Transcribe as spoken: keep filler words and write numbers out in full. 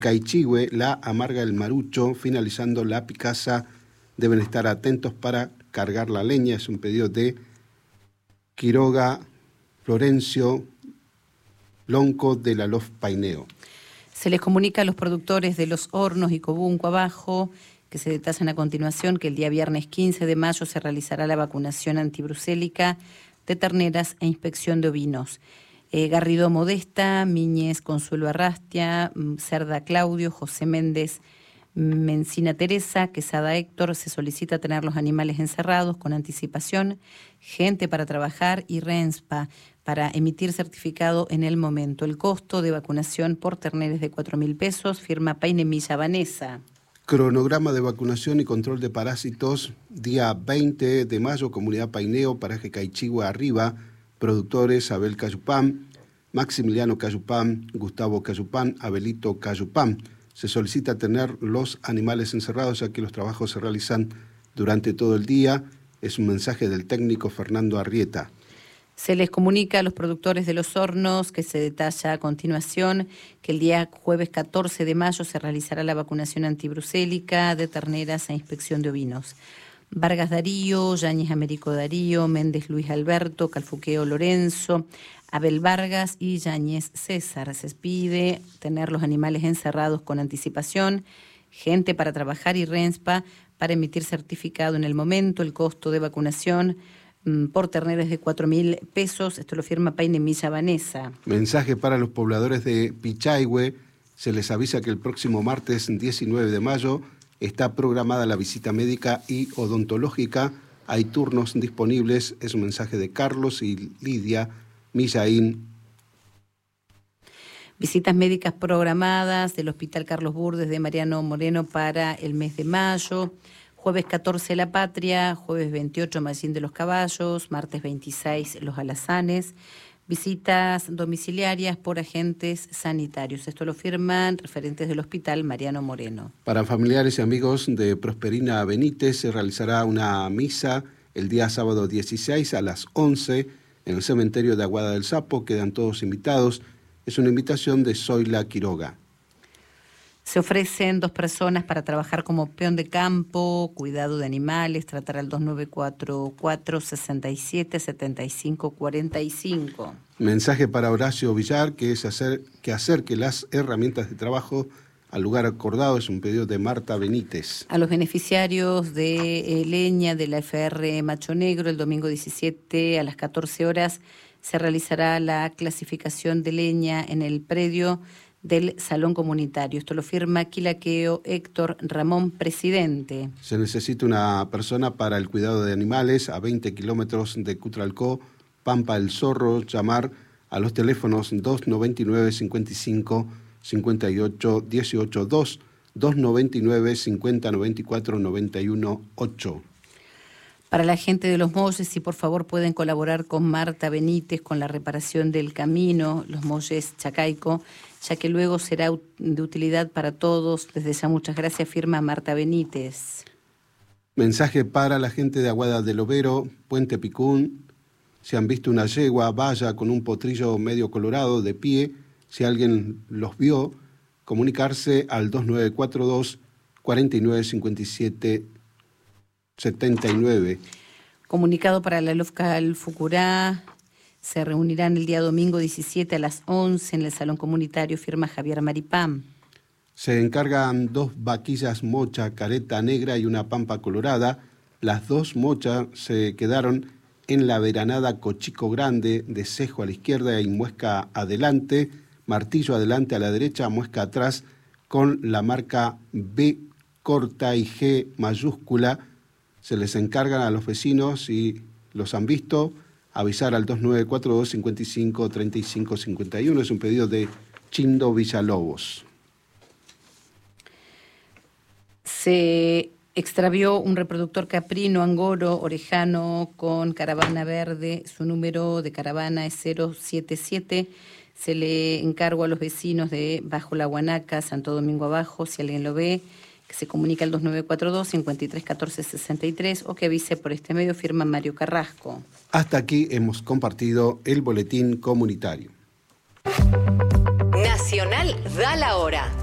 Caichigüe, la amarga el marucho, finalizando la Picasa. Deben estar atentos para cargar la leña. Es un pedido de Quiroga Florencio Lonco de la Lof Paineo. Se les comunica a los productores de Los Hornos y Cobunco Abajo, que se detallan a continuación, que el día viernes quince de mayo se realizará la vacunación antibrucélica de terneras e inspección de ovinos. Eh, Garrido Modesta, Miñez Consuelo Arrastia, Cerda Claudio, José Méndez, Mencina Teresa, Quesada Héctor. Se solicita tener los animales encerrados con anticipación, gente para trabajar y RENSPA para emitir certificado en el momento. El costo de vacunación por terneres de cuatro mil pesos, firma Painemilla Vanessa. Cronograma de vacunación y control de parásitos, día veinte de mayo, Comunidad Paineo, Paraje Caichigüe Arriba, productores Abel Cayupán, Maximiliano Cayupán, Gustavo Cayupán, Abelito Cayupán. Se solicita tener los animales encerrados, ya que los trabajos se realizan durante todo el día. Es un mensaje del técnico Fernando Arrieta. Se les comunica a los productores de Los Hornos, que se detalla a continuación, que el día jueves catorce de mayo se realizará la vacunación antibrucélica de terneras e inspección de ovinos. Vargas Darío, Yáñez Américo Darío, Méndez Luis Alberto, Calfuqueo Lorenzo, Abel Vargas y Yáñez César. Se pide tener los animales encerrados con anticipación, gente para trabajar y RENSPA para emitir certificado en el momento. El costo de vacunación por terneros de cuatro mil pesos. Esto lo firma Painemilla Vanessa. Mensaje para los pobladores de Pichaigue. Se les avisa que el próximo martes diecinueve de mayo está programada la visita médica y odontológica. Hay turnos disponibles. Es un mensaje de Carlos y Lidia Millaín. Visitas médicas programadas del Hospital Carlos Burdes de Mariano Moreno para el mes de mayo. Jueves catorce La Patria, jueves veintiocho Mallín de los Caballos, martes veintiséis Los Alazanes. Visitas domiciliarias por agentes sanitarios. Esto lo firman referentes del Hospital Mariano Moreno. Para familiares y amigos de Prosperina Benítez se realizará una misa el día sábado dieciséis a las once en el cementerio de Aguada del Sapo. Quedan todos invitados. Es una invitación de Zoila Quiroga. Se ofrecen dos personas para trabajar como peón de campo, cuidado de animales, tratar al dos nueve cuatro cuatro, seis siete, siete cinco cuatro cinco. Mensaje para Horacio Villar, que es hacer que acerque las herramientas de trabajo al lugar acordado. Es un pedido de Marta Benítez. A los beneficiarios de eh, leña de la F R Macho Negro, el domingo diecisiete a las catorce horas se realizará la clasificación de leña en el predio del Salón Comunitario. Esto lo firma Quilaqueo Héctor Ramón, presidente. Se necesita una persona para el cuidado de animales a veinte kilómetros de Cutralcó, Pampa el Zorro. Llamar a los teléfonos dos noventa y nueve, cincuenta y cinco, cincuenta y ocho, dieciocho, dos, dos noventa y nueve, cincuenta, noventa y cuatro, noventa y uno, ocho. Para la gente de Los Molles, si por favor pueden colaborar con Marta Benítez con la reparación del camino, Los Molles Chacaico, ya que luego será de utilidad para todos. Desde ya muchas gracias, firma Marta Benítez. Mensaje para la gente de Aguada del Overo, Puente Picún. Si han visto una yegua, vaya con un potrillo medio colorado de pie. Si alguien los vio, comunicarse al dos nueve cuatro dos, cuatro nueve cinco siete, setenta y nueve. Comunicado para la Lofcal Fucurá. Se reunirán el día domingo diecisiete a las once en el Salón Comunitario, firma Javier Maripán. Se encargan dos vaquillas mocha, careta negra y una pampa colorada. Las dos mochas se quedaron en la veranada Cochico Grande, de cejo a la izquierda y muesca adelante, martillo adelante a la derecha, muesca atrás, con la marca B corta y G mayúscula. Se les encargan a los vecinos, si los han visto, avisar al dos nueve cuatro dos, cinco cinco, treinta y cinco cincuenta y uno. Es un pedido de Chindo Villalobos. Se extravió un reproductor caprino angoro orejano con caravana verde. Su número de caravana es cero siete siete. Se le encargó a los vecinos de Bajo la Guanaca, Santo Domingo Abajo, si alguien lo ve, que se comunica al dos nueve cuatro dos, cinco tres uno cuatro, seis tres o que avise por este medio, firma Mario Carrasco. Hasta aquí hemos compartido el boletín comunitario. Nacional da la hora.